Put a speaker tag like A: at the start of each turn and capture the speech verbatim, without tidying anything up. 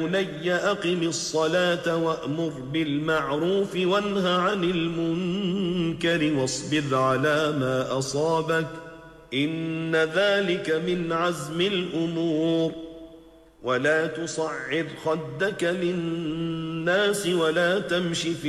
A: بني أقم الصلاة وأمر بالمعروف وانه عن المنكر واصبر على ما أصابك إن ذلك من عزم الأمور ولا تصعر خدك للناس ولا تمش في